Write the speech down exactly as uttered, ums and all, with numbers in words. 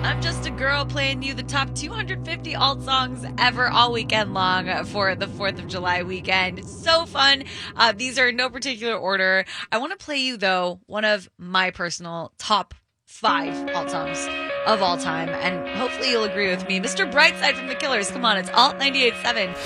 I'm just a girl playing you the top two hundred fifty alt songs ever all weekend long for the fourth of July weekend. So fun. Uh, these are in no particular order. I want to play you, though, one of my personal top five alt songs of all time, and hopefully you'll agree with me. Mister Brightside from The Killers. Come on, it's Alt ninety-eight point seven.